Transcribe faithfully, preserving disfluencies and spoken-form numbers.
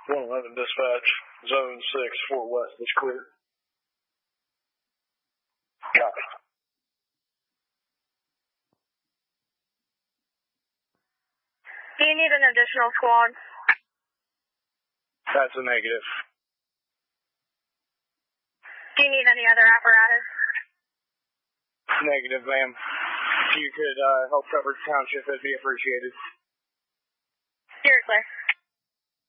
one eleven dispatch, zone six, Fort West is clear. Copy. Do you need an additional squad? That's a negative. Do you need any other apparatus? Negative, ma'am. If you could uh, help cover the township, that'd be appreciated. Seriously.